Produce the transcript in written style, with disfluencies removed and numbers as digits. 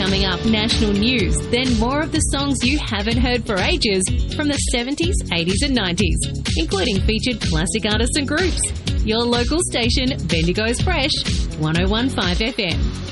Coming up, national news, then more of the songs you haven't heard for ages from the 70s, 80s and 90s, including featured classic artists and groups. Your local station, Bendigo's Fresh, 101.5 FM.